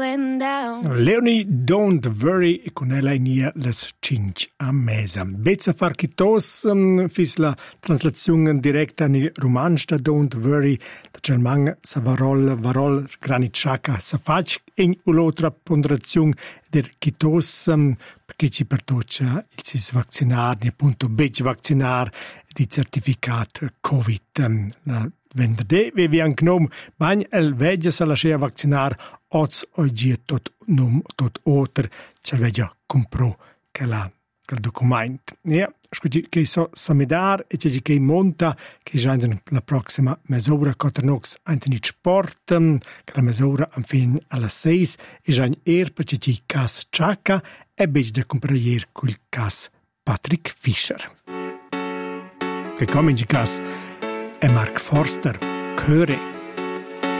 going down. Leonie, don't worry, e con ella inia las 5 a mesa. Bezza far chitos, fis la translazione diretta in romansta don't worry, da Germania sa varol granitschaka sa fac in l'altra ponderazione der chitos, perché ci pertoccia il sis vaccinar, ne appunto bec vaccinar di certificat Covid. La venerdì vi han gnom bagn el veggia sa lascia vaccinar oz oggi tot oter ce veggia compro che quel documento. Ja, scusi che so samedar e che monta che già la prossima mezz'ora coternox antenit sport che la mezz'ora an fin alla 6 e già perché ci cas Ciacca e bec da comprare col cas Patrick Fischer. Che come in cas è Mark Forster, Chöre.